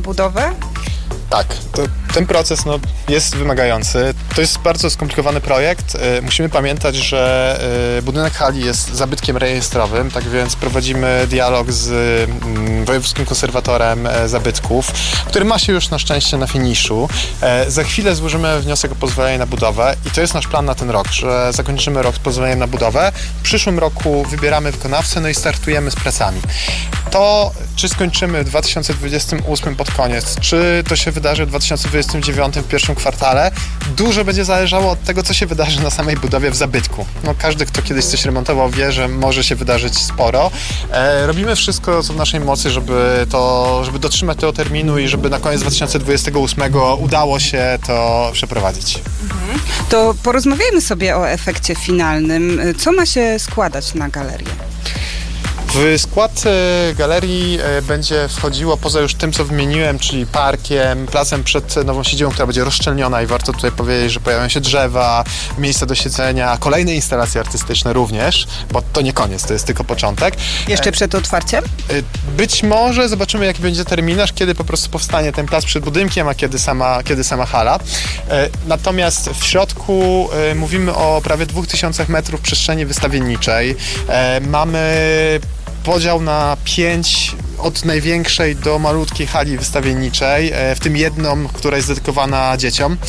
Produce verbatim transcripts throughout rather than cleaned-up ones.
budowę? Tak, to, ten proces no, jest wymagający. To jest bardzo skomplikowany projekt. Y, musimy pamiętać, że y, budynek hali jest zabytkiem rejestrowym, tak więc prowadzimy dialog z y, Wojewódzkim Konserwatorem y, Zabytków, który ma się już na szczęście na finiszu. Y, za chwilę złożymy wniosek o pozwolenie na budowę i to jest nasz plan na ten rok, że zakończymy rok z pozwoleniem na budowę. W przyszłym roku wybieramy wykonawcę, no i startujemy z pracami. To, czy skończymy w dwa tysiące dwudziestym ósmym pod koniec, czy to się wydarzy w dwa tysiące dwudziestym dziewiątym w pierwszym kwartale, dużo będzie zależało od tego, co się wydarzy na samej budowie w zabytku. No, każdy, kto kiedyś coś remontował, wie, że może się wydarzyć sporo. E, robimy wszystko, co w naszej mocy, żeby to, żeby dotrzymać tego terminu i żeby na koniec dwa tysiące dwudziestego ósmego udało się to przeprowadzić. Mhm. To porozmawiajmy sobie o efekcie finalnym. Co ma się składać na galerię? W skład galerii będzie wchodziło, poza już tym, co wymieniłem, czyli parkiem, placem przed nową siedzibą, która będzie rozszczelniona i warto tutaj powiedzieć, że pojawią się drzewa, miejsca do siedzenia, kolejne instalacje artystyczne również, bo to nie koniec, to jest tylko początek. Jeszcze przed otwarciem? Być może zobaczymy, jaki będzie terminarz, kiedy po prostu powstanie ten plac przed budynkiem, a kiedy sama, kiedy sama hala. Natomiast w środku mówimy o prawie dwóch tysiącach metrów przestrzeni wystawienniczej. Mamy podział na pięć od największej do malutkiej hali wystawienniczej, w tym jedną, która jest dedykowana dzieciom.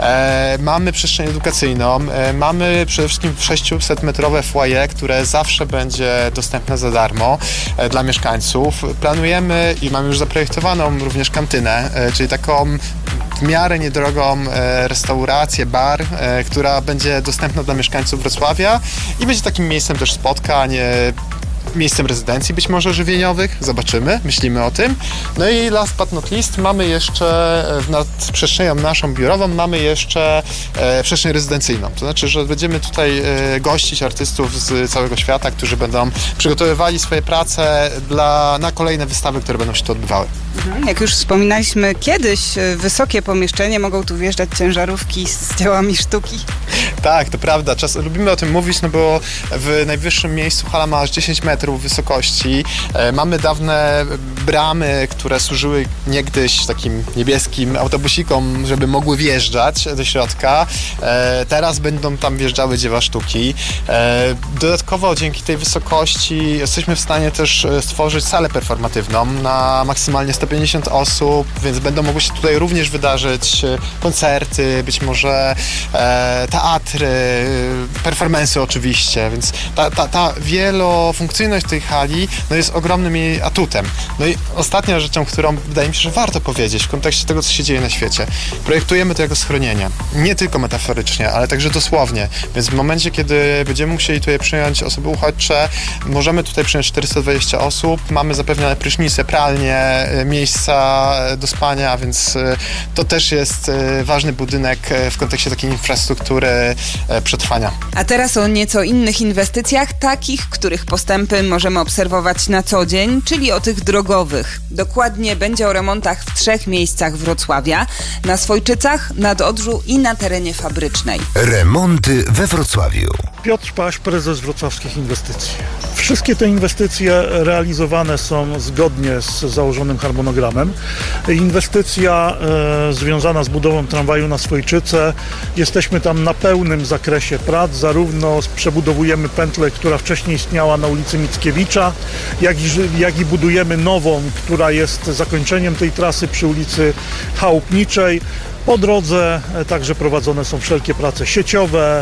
Mamy przestrzeń edukacyjną, mamy przede wszystkim sześćset metrowe foyer, które zawsze będzie dostępne za darmo dla mieszkańców. Planujemy i mamy już zaprojektowaną również kantynę, czyli taką w miarę niedrogą restaurację, bar, która będzie dostępna dla mieszkańców Wrocławia i będzie takim miejscem też spotkań, miejscem rezydencji być może żywieniowych, zobaczymy, myślimy o tym. No i last but not least mamy jeszcze nad przestrzenią naszą biurową mamy jeszcze e, przestrzeń rezydencyjną, to znaczy, że będziemy tutaj e, gościć artystów z całego świata, którzy będą przygotowywali swoje prace dla, na kolejne wystawy, które będą się tu odbywały. Mhm. Jak już wspominaliśmy kiedyś, wysokie pomieszczenie, mogą tu wjeżdżać ciężarówki z dziełami sztuki. Tak, to prawda. Czas, lubimy o tym mówić, no bo w najwyższym miejscu hala ma aż dziesięć metrów wysokości. E, mamy dawne bramy, które służyły niegdyś takim niebieskim autobusikom, żeby mogły wjeżdżać do środka. E, teraz będą tam wjeżdżały dzieła sztuki. E, dodatkowo dzięki tej wysokości jesteśmy w stanie też stworzyć salę performatywną na maksymalnie sto pięćdziesiąt osób, więc będą mogły się tutaj również wydarzyć koncerty, być może e, teatry, performance'y oczywiście, więc ta, ta, ta wielofunkcyjność tej hali no jest ogromnym jej atutem. No i ostatnia rzeczą, którą wydaje mi się, że warto powiedzieć w kontekście tego, co się dzieje na świecie. Projektujemy to jako schronienie. Nie tylko metaforycznie, ale także dosłownie. Więc w momencie, kiedy będziemy musieli tutaj przyjąć osoby uchodźcze, możemy tutaj przyjąć czterysta dwadzieścia osób, mamy zapewnione prysznice, pralnie, miejsca do spania, więc to też jest ważny budynek w kontekście takiej infrastruktury przetrwania. A teraz o nieco innych inwestycjach, takich, których postępy możemy obserwować na co dzień, czyli o tych drogowych. Dokładnie będzie o remontach w trzech miejscach Wrocławia: na Swojczycach, nad Odrzu i na terenie Fabrycznej. Remonty we Wrocławiu. Piotr Paś, prezes Wrocławskich Inwestycji. Wszystkie te inwestycje realizowane są zgodnie z założonym harmonogramem. Inwestycja e, związana z budową tramwaju na Swojczyce. Jesteśmy tam na pełnym zakresie prac. Zarówno przebudowujemy pętlę, która wcześniej istniała na ulicy Mickiewicza, jak i, jak i budujemy nową, która jest zakończeniem tej trasy przy ulicy Chałupniczej. Po drodze także prowadzone są wszelkie prace sieciowe,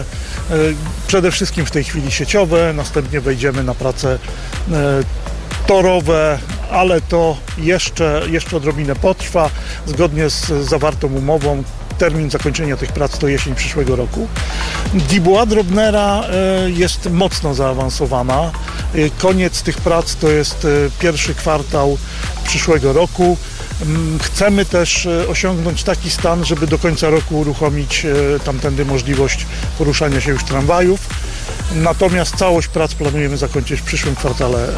przede wszystkim w tej chwili sieciowe, następnie wejdziemy na prace torowe, ale to jeszcze, jeszcze odrobinę potrwa. Zgodnie z zawartą umową termin zakończenia tych prac to jesień przyszłego roku. Dubois Drobnera jest mocno zaawansowana. Koniec tych prac to jest pierwszy kwartał przyszłego roku. Chcemy też osiągnąć taki stan, żeby do końca roku uruchomić tamtędy możliwość poruszania się już tramwajów. Natomiast całość prac planujemy zakończyć w przyszłym kwartale,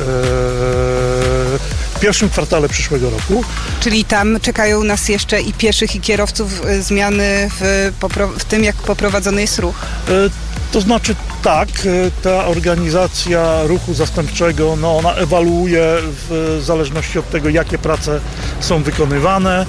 w pierwszym kwartale przyszłego roku. Czyli tam czekają nas jeszcze i pieszych, i kierowców zmiany w, w tym, jak poprowadzony jest ruch? To znaczy tak, ta organizacja ruchu zastępczego, no ona ewaluuje w zależności od tego, jakie prace są wykonywane.